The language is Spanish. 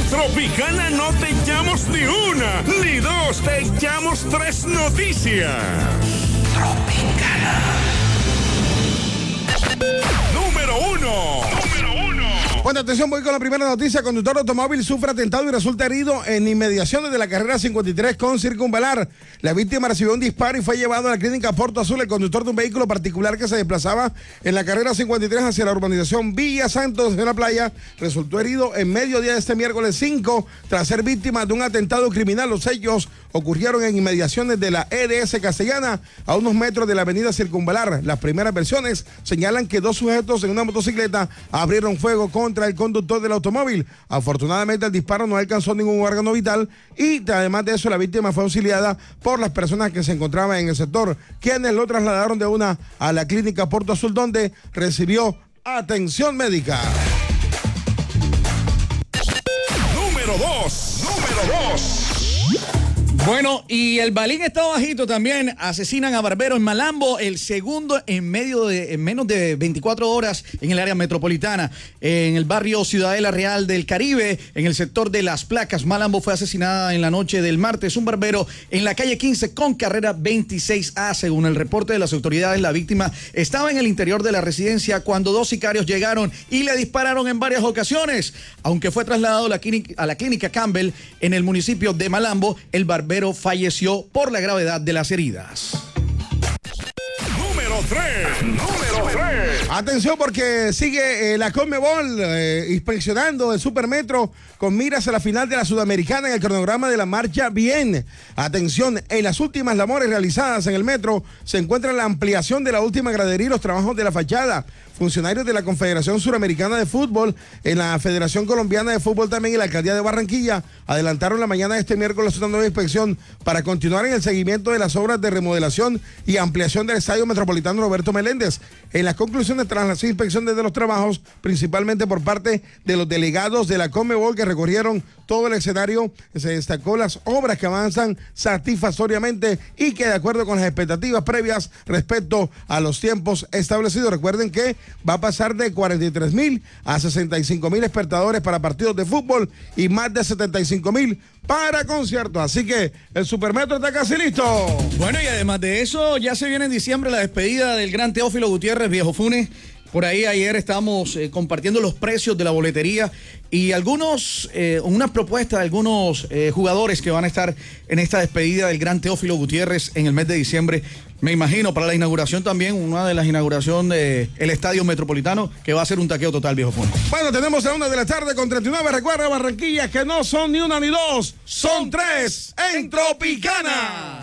Tropicana no te echamos ni una, ni dos, te echamos tres noticias. Tropicana. Número uno. Bueno, atención, voy con la primera noticia. Conductor de automóvil sufre atentado y resulta herido en inmediaciones de la carrera 53 con Circunvalar. La víctima recibió un disparo y fue llevado a la clínica Porto Azul. El conductor de un vehículo particular que se desplazaba en la carrera 53 hacia la urbanización Villa Santos de la Playa resultó herido en mediodía de este miércoles 5 tras ser víctima de un atentado criminal. Los hechos ocurrieron en inmediaciones de la EDS Castellana, a unos metros de la avenida Circunvalar. Las primeras versiones señalan que dos sujetos en una motocicleta abrieron fuego contra el conductor del automóvil. Afortunadamente el disparo no alcanzó ningún órgano vital y además de eso la víctima fue auxiliada por las personas que se encontraban en el sector, quienes lo trasladaron de una a la clínica Porto Azul donde recibió atención médica. Número 2. Bueno, y el balín está bajito también. Asesinan a barbero en Malambo, el segundo en menos de 24 horas en el área metropolitana. En el barrio Ciudadela Real del Caribe, en el sector de Las Placas, Malambo fue asesinada en la noche del martes un barbero en la calle 15 con carrera 26A. Según el reporte de las autoridades, la víctima estaba en el interior de la residencia cuando dos sicarios llegaron y le dispararon en varias ocasiones. Aunque fue trasladado a la clínica Campbell en el municipio de Malambo, el barbero falleció por la gravedad de las heridas. Número 3. Atención porque sigue la Conmebol inspeccionando el Supermetro con miras a la final de la Sudamericana en el cronograma de la marcha bien. Atención, en las últimas labores realizadas en el metro se encuentra la ampliación de la última gradería y los trabajos de la fachada. Funcionarios de la Confederación Suramericana de Fútbol, en la Federación Colombiana de Fútbol también y la Alcaldía de Barranquilla adelantaron la mañana de este miércoles una nueva inspección para continuar en el seguimiento de las obras de remodelación y ampliación del Estadio Metropolitano Roberto Meléndez. En las conclusiones tras las inspecciones de los trabajos, principalmente por parte de los delegados de la Conmebol que recorrieron todo el escenario, se destacó las obras que avanzan satisfactoriamente y que de acuerdo con las expectativas previas respecto a los tiempos establecidos. Recuerden que va a pasar de 43,000 a 65,000 espectadores para partidos de fútbol y más de 75,000 para conciertos. Así que el Supermetro está casi listo. Bueno, y además de eso, ya se viene en diciembre la despedida del gran Teófilo Gutiérrez, Viejo Funes. Por ahí ayer estábamos compartiendo los precios de la boletería y una propuesta de algunos jugadores que van a estar en esta despedida del gran Teófilo Gutiérrez en el mes de diciembre. Me imagino para la inauguración también, una de las inauguraciones del Estadio Metropolitano, que va a ser un taqueo total, Viejo Funes. Bueno, tenemos a 1 de la tarde con 39. Recuerda, Barranquilla, que no son ni una ni dos, son tres en Tropicana.